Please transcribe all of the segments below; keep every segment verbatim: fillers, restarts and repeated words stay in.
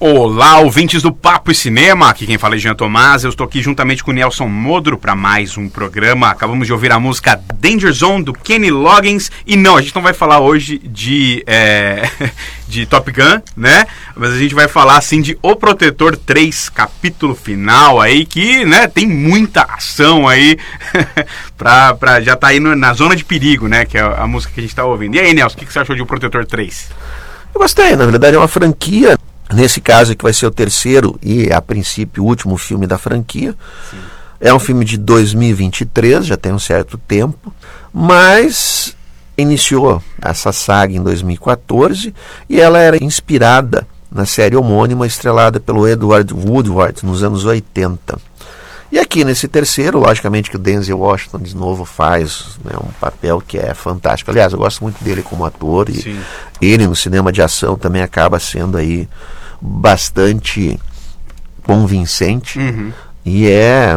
Olá, ouvintes do Papo e Cinema, aqui quem fala é Jean Tomás, eu estou aqui juntamente com o Nelson Modro para mais um programa. Acabamos de ouvir a música Danger Zone do Kenny Loggins, e não, a gente não vai falar hoje de, é, de Top Gun, né, mas a gente vai falar sim de O Protetor três, capítulo final aí, que, né, tem muita ação aí, pra, pra, já tá aí no, na zona de perigo, né, que é a música que a gente tá ouvindo. E aí, Nelson, o que, que você achou de O Protetor três? Eu gostei, na verdade é uma franquia. Nesse caso que vai ser o terceiro e, a princípio, o último filme da franquia. Sim. É um filme de dois mil e vinte e três, já tem um certo tempo, mas iniciou essa saga em dois mil e quatorze e ela era inspirada na série homônima estrelada pelo Edward Woodward nos anos oitenta. E aqui nesse terceiro, logicamente que o Denzel Washington de novo faz, né, um papel que é fantástico. Aliás, eu gosto muito dele como ator e Sim. ele no cinema de ação também acaba sendo aí bastante convincente. Uhum. E é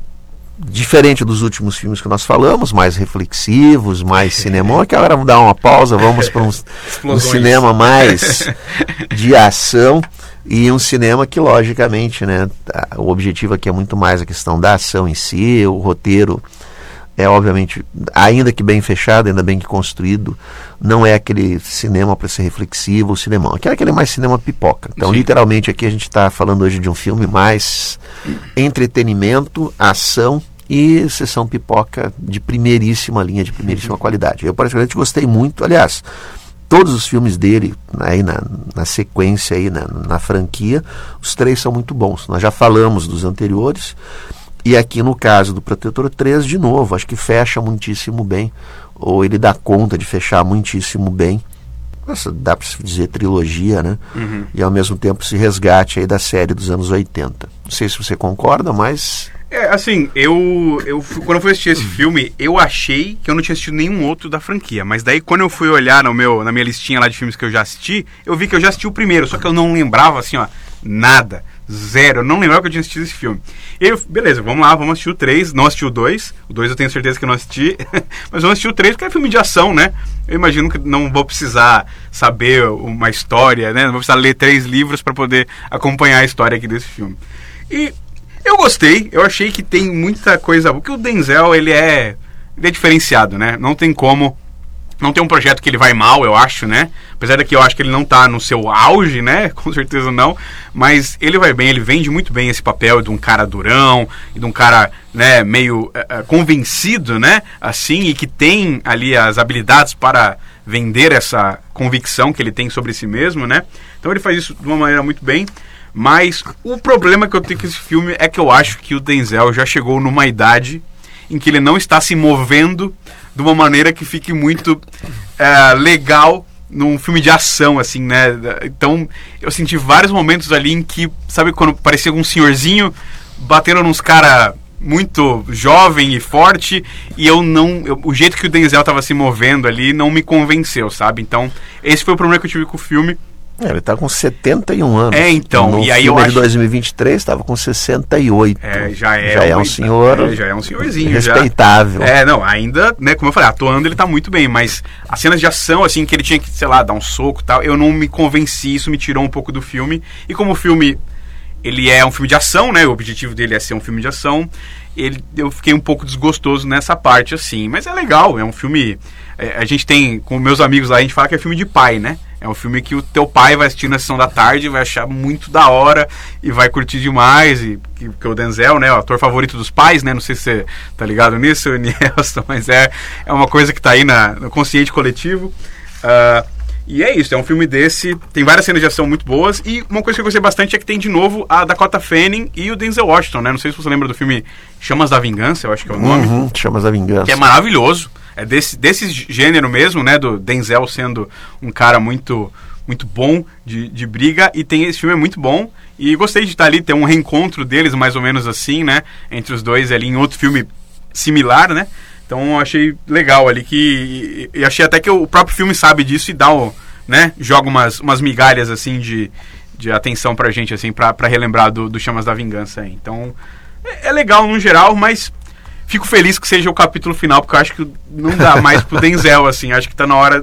diferente dos últimos filmes que nós falamos, mais reflexivos, mais cinema. Que agora vamos dar uma pausa, vamos para um, um cinema mais de ação. E um cinema que, logicamente, né, o objetivo aqui é muito mais a questão da ação em si. O roteiro é, obviamente, ainda que bem fechado, ainda bem que construído, não é aquele cinema para ser reflexivo, o cinemão. Aqui é aquele mais cinema pipoca. Então, Sim. literalmente, aqui a gente está falando hoje de um filme mais entretenimento, ação e sessão pipoca de primeiríssima linha, de primeiríssima qualidade. Eu, particularmente, gostei muito. Aliás, todos os filmes dele, aí na, na sequência, aí na, na franquia, os três são muito bons. Nós já falamos dos anteriores, e aqui no caso do Protetor três, de novo, acho que fecha muitíssimo bem, ou ele dá conta de fechar muitíssimo bem. Nossa, dá para se dizer trilogia, né? Uhum. E ao mesmo tempo se resgate aí da série dos anos oitenta. Não sei se você concorda, mas... É, assim, eu, eu quando eu fui assistir esse filme, eu achei que eu não tinha assistido nenhum outro da franquia. Mas daí, quando eu fui olhar no meu, na minha listinha lá de filmes que eu já assisti, eu vi que eu já assisti o primeiro, só que eu não lembrava, assim, ó, nada, zero. Eu não lembrava que eu tinha assistido esse filme. E eu, beleza, vamos lá, vamos assistir o três. Não assisti o dois. O dois eu tenho certeza que eu não assisti. Mas vamos assistir o três, porque é filme de ação, né? Eu imagino que não vou precisar saber uma história, né? Não vou precisar ler três livros para poder acompanhar a história aqui desse filme. E... eu gostei, eu achei que tem muita coisa, porque o Denzel, ele é, ele é diferenciado, né? Não tem como, não tem um projeto que ele vai mal, eu acho, né? Apesar de que eu acho que ele não tá no seu auge, né? Com certeza não, mas ele vai bem, ele vende muito bem esse papel de um cara durão, de um cara, né, meio uh, convencido, né? Assim, e que tem ali as habilidades para vender essa convicção que ele tem sobre si mesmo, né? Então ele faz isso de uma maneira muito bem. Mas o problema que eu tenho com esse filme é que eu acho que o Denzel já chegou numa idade em que ele não está se movendo de uma maneira que fique muito é, legal num filme de ação, assim, né? Então, eu senti vários momentos ali em que, sabe, quando parecia um senhorzinho batendo nos caras muito jovem e forte, e eu não... Eu, o jeito que o Denzel estava se movendo ali não me convenceu, sabe? Então, esse foi o problema que eu tive com o filme. É, ele tá com setenta e um anos. É, então. No e aí filme eu acho... de dois mil e vinte e três estava com sessenta e oito. É, já é, já é um senhor. É, já é um senhorzinho. Respeitável. Já. É, não, ainda, né, como eu falei, atuando ele tá muito bem, mas as cenas de ação, assim, que ele tinha que, sei lá, dar um soco e tal, eu não me convenci, isso me tirou um pouco do filme. E como o filme, ele é um filme de ação, né, o objetivo dele é ser um filme de ação, ele, eu fiquei um pouco desgostoso nessa parte, assim. Mas é legal, é um filme... É, a gente tem, com meus amigos lá, a gente fala que é filme de pai, né? É um filme que o teu pai vai assistir na sessão da tarde, vai achar muito da hora e vai curtir demais. E que, que o Denzel, né, o ator favorito dos pais, né? Não sei se você tá ligado nisso, Nelson, mas é, é uma coisa que tá aí na, no consciente coletivo. Uh, e é isso, é um filme desse, tem várias cenas de ação muito boas. E uma coisa que eu gostei bastante é que tem de novo a Dakota Fanning e o Denzel Washington, né? Não sei se você lembra do filme Chamas da Vingança, eu acho que é o nome. Uhum, Chamas da Vingança. Que é maravilhoso. É desse, desse gênero mesmo, né? Do Denzel sendo um cara muito, muito bom de, de briga. E tem, esse filme é muito bom. E gostei de estar ali, ter um reencontro deles, mais ou menos assim, né? Entre os dois ali em outro filme similar, né? Então eu achei legal ali que... E, e achei até que o próprio filme sabe disso e dá o, né? Joga umas, umas migalhas assim de, de atenção pra gente, assim, pra, pra relembrar do, do Chamas da Vingança aí. Então é, é legal no geral, mas... Fico feliz que seja o capítulo final, porque eu acho que não dá mais pro Denzel, assim. Acho que tá na hora